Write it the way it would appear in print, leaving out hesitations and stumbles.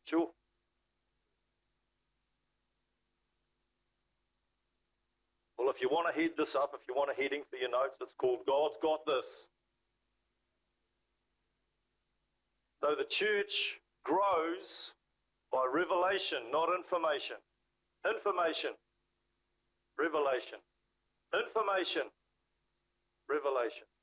Sure. Well, if you want to head this up, if you want a heading for your notes, it's called God's Got This. So the church grows by revelation, not information. Information. Revelation. Information. Revelation.